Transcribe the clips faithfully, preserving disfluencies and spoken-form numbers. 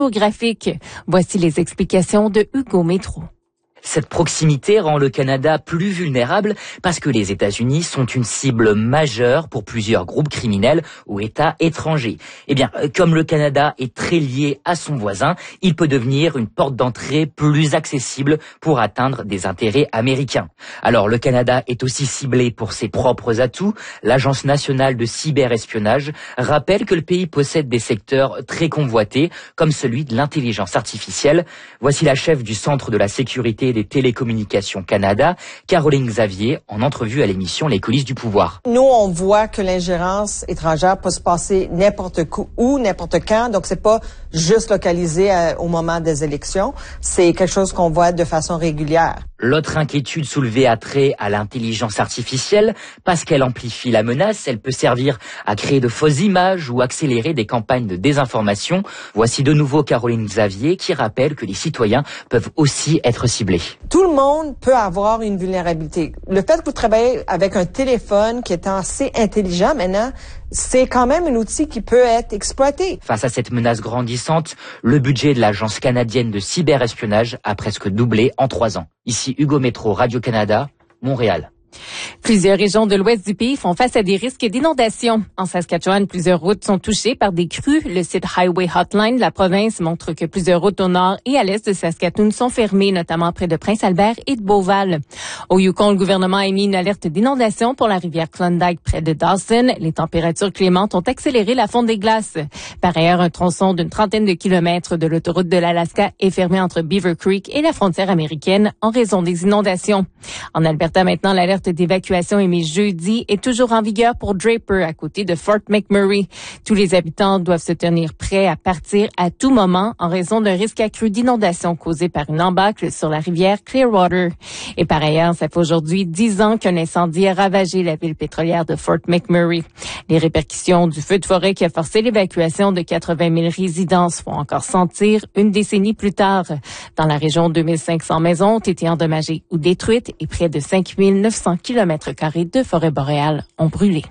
géographique. Voici les explications de Hugo Métro. Cette proximité rend le Canada plus vulnérable parce que les États-Unis sont une cible majeure pour plusieurs groupes criminels ou États étrangers. Eh bien, comme le Canada est très lié à son voisin, il peut devenir une porte d'entrée plus accessible pour atteindre des intérêts américains. Alors, le Canada est aussi ciblé pour ses propres atouts. L'Agence nationale de cyberespionnage rappelle que le pays possède des secteurs très convoités, comme celui de l'intelligence artificielle. Voici la chef du Centre de la sécurité des télécommunications Canada, Caroline Xavier, en entrevue à l'émission Les coulisses du pouvoir. Nous, on voit que l'ingérence étrangère peut se passer n'importe où, n'importe quand, donc c'est pas juste localisé à, au moment des élections, c'est quelque chose qu'on voit de façon régulière. L'autre inquiétude soulevée a trait à l'intelligence artificielle. Parce qu'elle amplifie la menace, elle peut servir à créer de fausses images ou accélérer des campagnes de désinformation. Voici de nouveau Caroline Xavier qui rappelle que les citoyens peuvent aussi être ciblés. Tout le monde peut avoir une vulnérabilité. Le fait que vous travaillez avec un téléphone qui est assez intelligent maintenant, c'est quand même un outil qui peut être exploité. Face à cette menace grandissante, le budget de l'Agence canadienne de cyberespionnage a presque doublé en trois ans. Ici Hugo Métro, Radio-Canada, Montréal. Plusieurs régions de l'ouest du pays font face à des risques d'inondation. En Saskatchewan, plusieurs routes sont touchées par des crues. Le site Highway Hotline de la province montre que plusieurs routes au nord et à l'est de Saskatoon sont fermées, notamment près de Prince-Albert et de Beauval. Au Yukon, le gouvernement a émis une alerte d'inondation pour la rivière Klondike près de Dawson. Les températures clémentes ont accéléré la fonte des glaces. Par ailleurs, un tronçon d'une trentaine de kilomètres de l'autoroute de l'Alaska est fermé entre Beaver Creek et la frontière américaine en raison des inondations. En Alberta, maintenant, l'alerte d'évacuation émise jeudi est toujours en vigueur pour Draper, à côté de Fort McMurray. Tous les habitants doivent se tenir prêts à partir à tout moment en raison d'un risque accru d'inondation causé par une embâcle sur la rivière Clearwater. Et par ailleurs, ça fait aujourd'hui dix ans qu'un incendie a ravagé la ville pétrolière de Fort McMurray. Les répercussions du feu de forêt qui a forcé l'évacuation de quatre-vingt mille résidents se font encore sentir une décennie plus tard. Dans la région, deux mille cinq cents maisons ont été endommagées ou détruites et près de cinq mille neuf cents kilomètres carrés de forêt boréale ont brûlé.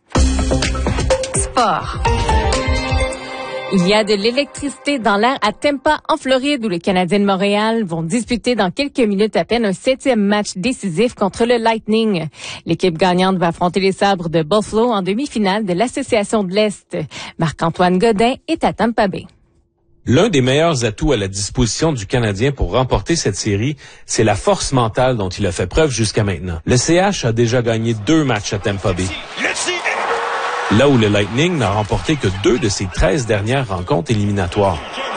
Sport. Il y a de l'électricité dans l'air à Tampa, en Floride, où les Canadiens de Montréal vont disputer dans quelques minutes à peine un septième match décisif contre le Lightning. L'équipe gagnante va affronter les Sabres de Buffalo en demi-finale de l'Association de l'Est. Marc-Antoine Godin est à Tampa Bay. L'un des meilleurs atouts à la disposition du Canadien pour remporter cette série, c'est la force mentale dont il a fait preuve jusqu'à maintenant. Le C H a déjà gagné deux matchs à Tampa Bay, là où le Lightning n'a remporté que deux de ses treize dernières rencontres éliminatoires.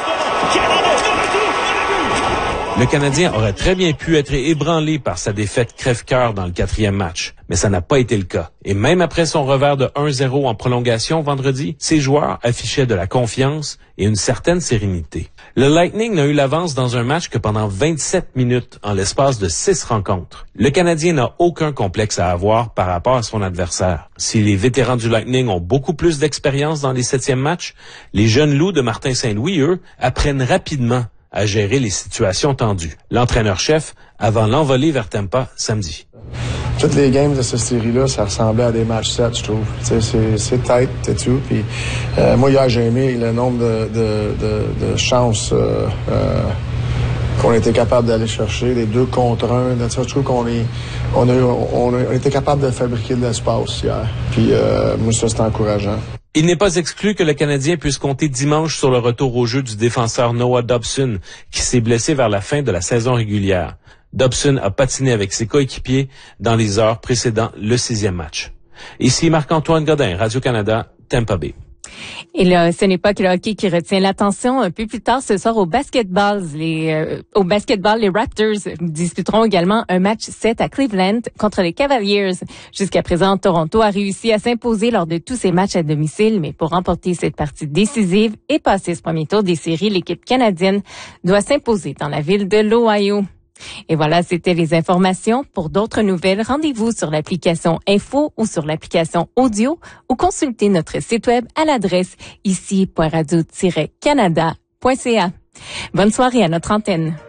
Le Canadien aurait très bien pu être ébranlé par sa défaite crève-cœur dans le quatrième match, mais ça n'a pas été le cas. Et même après son revers de un zéro en prolongation vendredi, ses joueurs affichaient de la confiance et une certaine sérénité. Le Lightning n'a eu l'avance dans un match que pendant vingt-sept minutes en l'espace de six rencontres. Le Canadien n'a aucun complexe à avoir par rapport à son adversaire. Si les vétérans du Lightning ont beaucoup plus d'expérience dans les septièmes matchs, les jeunes loups de Martin Saint-Louis, eux, apprennent rapidement à gérer les situations tendues. L'entraîneur-chef avant l'envolée vers Tampa samedi. Toutes les games de cette série-là, ça ressemblait à des matchs sept, je trouve. C'est, c'est tight et tout. Puis, euh, moi, hier, j'ai aimé le nombre de, de, de, de chances euh, euh, qu'on a été capable d'aller chercher, les deux contre un. Je trouve qu'on est, on a, on a, on a été capable de fabriquer de l'espace hier. Puis, euh, moi, ça, c'est encourageant. Il n'est pas exclu que le Canadien puisse compter dimanche sur le retour au jeu du défenseur Noah Dobson, qui s'est blessé vers la fin de la saison régulière. Dobson a patiné avec ses coéquipiers dans les heures précédant le sixième match. Ici Marc-Antoine Godin, Radio-Canada, Tampa Bay. Et là, ce n'est pas que le hockey qui retient l'attention. Un peu plus tard ce soir au basketball, les euh, au basketball, les Raptors disputeront également un match sept à Cleveland contre les Cavaliers. Jusqu'à présent, Toronto a réussi à s'imposer lors de tous ses matchs à domicile, mais pour remporter cette partie décisive et passer ce premier tour des séries, l'équipe canadienne doit s'imposer dans la ville de l'Ohio. Et voilà, c'était les informations. Pour d'autres nouvelles, rendez-vous sur l'application Info ou sur l'application Audio ou consultez notre site web à l'adresse ici point radio tiret canada point c a. Bonne soirée à notre antenne.